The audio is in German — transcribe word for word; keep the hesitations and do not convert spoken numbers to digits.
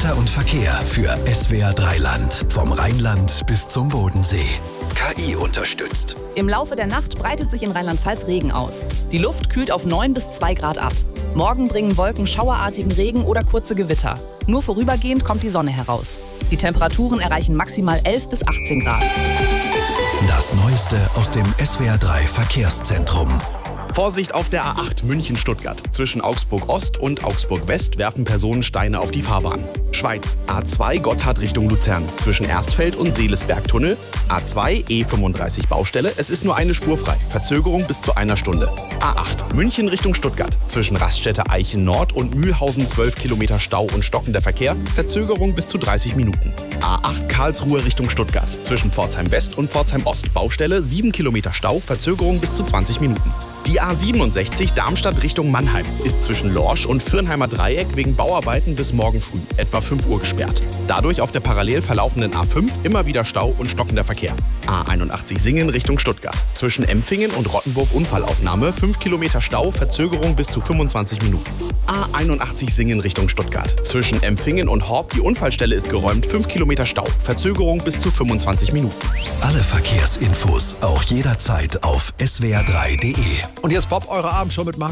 Wetter und Verkehr für S W R drei Land. Vom Rheinland bis zum Bodensee. K I unterstützt. Im Laufe der Nacht breitet sich in Rheinland-Pfalz Regen aus. Die Luft kühlt auf neun bis zwei Grad ab. Morgen bringen Wolken schauerartigen Regen oder kurze Gewitter. Nur vorübergehend kommt die Sonne heraus. Die Temperaturen erreichen maximal elf bis achtzehn Grad. Das Neueste aus dem S W R drei Verkehrszentrum. Vorsicht auf der A acht München-Stuttgart. Zwischen Augsburg-Ost und Augsburg-West werfen Personen Steine auf die Fahrbahn. Schweiz. A zwei Gotthard Richtung Luzern. Zwischen Erstfeld und Seelesberg-Tunnel. A zwei E fünfunddreißig Baustelle. Es ist nur eine Spur frei. Verzögerung bis zu einer Stunde. A acht München Richtung Stuttgart. Zwischen Raststätte Eichen Nord und Mühlhausen zwölf Kilometer Stau und stockender Verkehr. Verzögerung bis zu dreißig Minuten. A acht Karlsruhe Richtung Stuttgart. Zwischen Pforzheim West und Pforzheim Ost. Baustelle sieben Kilometer Stau. Verzögerung bis zu zwanzig Minuten. Die A siebenundsechzig Darmstadt Richtung Mannheim ist zwischen Lorsch und Fürnheimer Dreieck wegen Bauarbeiten bis morgen früh, etwa fünf Uhr gesperrt. Dadurch auf der parallel verlaufenden A fünf immer wieder Stau und stockender Verkehr. A einundachtzig Singen Richtung Stuttgart. Zwischen Empfingen und Rottenburg Unfallaufnahme, fünf Kilometer Stau, Verzögerung bis zu fünfundzwanzig Minuten. A einundachtzig Singen Richtung Stuttgart. Zwischen Empfingen und Horb, die Unfallstelle ist geräumt, fünf Kilometer Stau, Verzögerung bis zu fünfundzwanzig Minuten. Alle Verkehrsinfos auch jederzeit auf S W R drei Punkt D E. Und jetzt Bob, eure Abendshow mit Marc